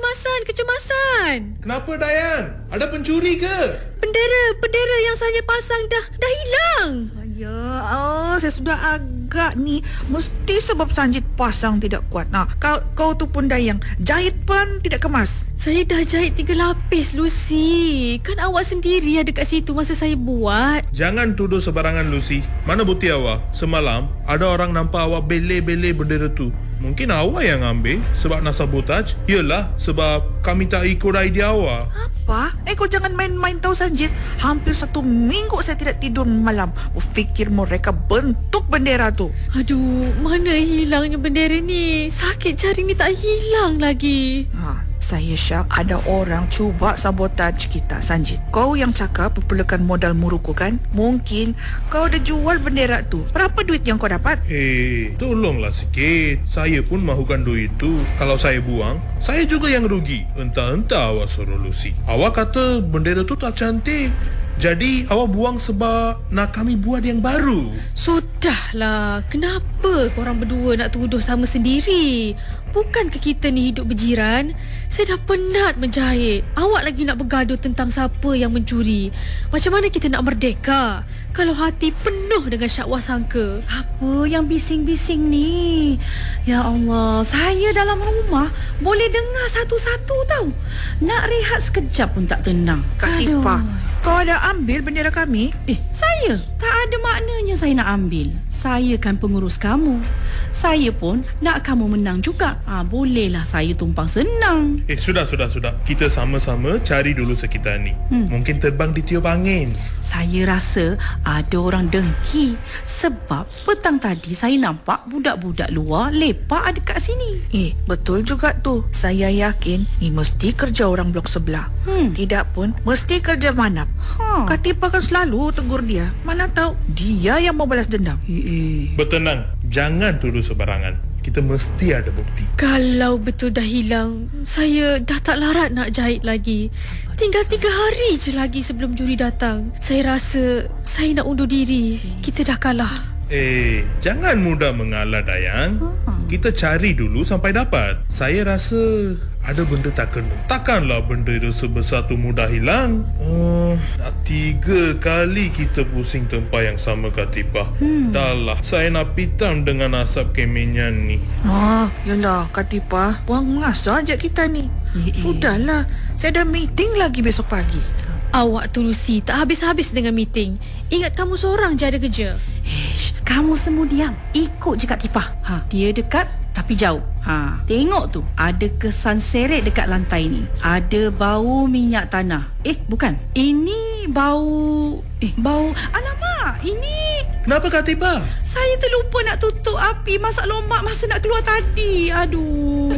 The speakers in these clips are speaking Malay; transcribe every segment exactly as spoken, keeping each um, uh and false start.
kecemasan, kecemasan. Kenapa Dayan? Ada pencuri ke? Bendera, bendera yang saya pasang dah dah hilang. Saya, oh, saya sudah agak ni. Mesti sebab Sanjit pasang tidak kuat. Nah, kau kau tu pun Dayang, jahit pun tidak kemas. Saya dah jahit tiga lapis, Lucy. Kan awak sendiri ada kat situ masa saya buat. Jangan tuduh sebarangan, Lucy. Mana bukti awak? Semalam ada orang nampak awak bele-bele bendera tu. Mungkin awak yang ambil sebab nak sabotaj. Yelah, sebab kami tak ikut idea awak. Apa? Eh, kau jangan main-main tahu Sanjit. Hampir satu minggu saya tidak tidur malam. Fikir mereka bentuk bendera tu. Aduh, mana hilangnya bendera ni? Sakit jari ni tak hilang lagi. Ha, saya syak ada orang cuba sabotaj kita, Sanjit. Kau yang cakap perlukan modal muruku kan? Mungkin kau dah jual bendera tu. Berapa duit yang kau dapat? Eh, tolonglah sikit. Saya pun mahukan duit tu. Kalau saya buang, saya juga yang rugi. Entah-entah awak suruh Lucy. Awak kata bendera tu tak cantik. Jadi awak buang sebab nak kami buat yang baru. Sudahlah, kenapa korang berdua nak tuduh sama sendiri? Bukankah kita ni hidup berjiran? Saya dah penat menjahit. Awak lagi nak bergaduh tentang siapa yang mencuri. Macam mana kita nak merdeka kalau hati penuh dengan syakwa sangka? Apa yang bising-bising ni? Ya Allah, saya dalam rumah boleh dengar satu-satu tau. Nak rehat sekejap pun tak tenang. Kak Aduh. Tipa, kau ada ambil bendera kami? Eh, saya? Tak ada maknanya saya nak ambil. Saya kan pengurus kamu. Saya pun nak kamu menang juga. Ah, bolehlah saya tumpang senang. Eh, sudah, sudah, sudah. Kita sama-sama cari dulu sekitar ni. Hmm. Mungkin terbang ditiup angin. Saya rasa ada orang dengki sebab petang tadi saya nampak budak-budak luar lepak dekat sini. Eh, betul juga tu. Saya yakin ni mesti kerja orang blok sebelah. Hmm. Tidak pun mesti kerja manap. Ha. Kak Tipa kan selalu tegur dia. Mana tahu dia yang mau balas dendam. Eh, eh. Bertenang. Jangan tuduh sebarangan. Kita mesti ada bukti. Kalau betul dah hilang, saya dah tak larat nak jahit lagi. Tinggal tiga hari je lagi sebelum juri datang. Saya rasa saya nak undur diri. Kita dah kalah. Eh, jangan mudah mengalah, Dayang. Kita cari dulu sampai dapat. Saya rasa ada benda tak kena. Takkanlah bendera sebesar tu mudah hilang. Oh, dah tiga kali kita pusing tempat yang sama, Kak Tipa. Hmm. Dah lah, saya nak pitam dengan asap kemenyan ni. Ah, yalah Kak Tipa, buang masa ajak kita ni. Eh, eh. Sudahlah, saya ada meeting lagi besok pagi. Awak tu Lucy tak habis-habis dengan meeting. Ingat kamu seorang je ada kerja. Ish, kamu semua diam. Ikut je Kak Tipah. Ha, dia dekat tapi jauh. Ha, tengok tu. Ada kesan seret dekat lantai ni. Ada bau minyak tanah. Eh, bukan. Ini bau... Eh, bau... Alamak, ini... Kenapa, Kak Tipa? Saya terlupa nak tutup api masak lomak masa nak keluar tadi. Aduh.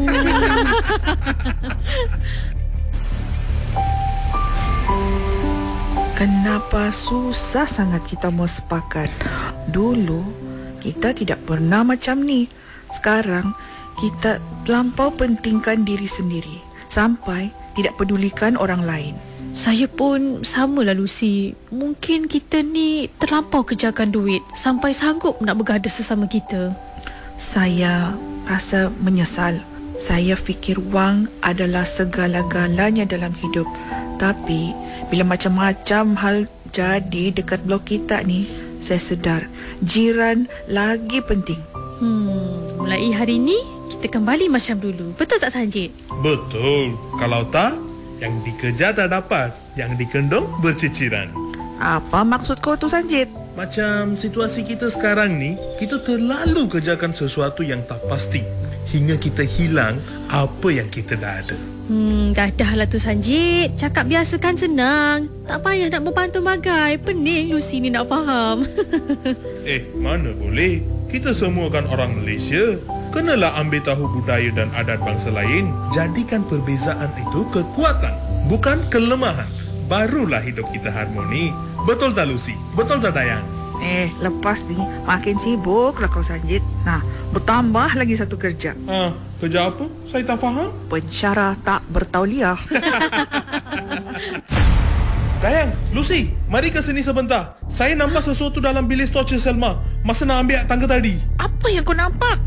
Kenapa susah sangat kita mau sepakat? Dulu kita tidak pernah macam ni. Sekarang kita terlampau pentingkan diri sendiri sampai tidak pedulikan orang lain. Saya pun samalah Lucy. Mungkin kita ni terlampau kejarkan duit sampai sanggup nak bergaduh sesama kita. Saya rasa menyesal. Saya fikir wang adalah segala-galanya dalam hidup. Tapi bila macam-macam hal jadi dekat blok kita ni, saya sedar jiran lagi penting. Hmm, mulai hari ni kita kembali macam dulu. Betul tak Sanjit? Betul. Kalau tak, yang dikejar tak dapat, yang dikendong berciciran. Apa maksud kau tu Sanjit? Macam situasi kita sekarang ni, kita terlalu kejarkan sesuatu yang tak pasti hingga kita hilang apa yang kita dah ada. Hmm, dah dah lah tu Sanjit. Cakap biasa kan senang. Tak payah nak membantu magai. Pening Lucy ni nak faham. Eh, mana boleh? Kita semua kan orang Malaysia. Kenalah ambil tahu budaya dan adat bangsa lain. Jadikan perbezaan itu kekuatan, bukan kelemahan. Barulah hidup kita harmoni. Betul tak Lucy? Betul tak Dayang? Eh, lepas ni makin sibuk lah kau Sanjit. Nah, bertambah lagi satu kerja. Ah, kerja apa? Saya tak faham. Pensyarah tak bertauliah. Dayang, Lucy, mari ke sini sebentar. Saya nampak sesuatu dalam bilik torture Selma masa nak ambil tangga tadi. Apa yang kau nampak?